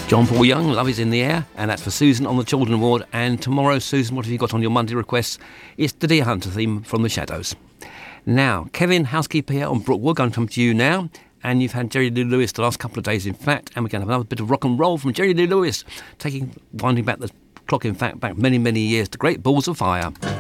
John Paul Young, Love Is in the Air, and that's for Susan on the Children Award. And tomorrow, Susan, what have you got on your Monday requests? It's the Deer Hunter theme from The Shadows. Now, Kevin, housekeeper here on Brookwood, going to come to you now. And you've had Jerry Lee Lewis the last couple of days, in fact, and we're going to have another bit of rock and roll from Jerry Lee Lewis, winding back the clock, in fact, back many, many years to Great Balls of Fire.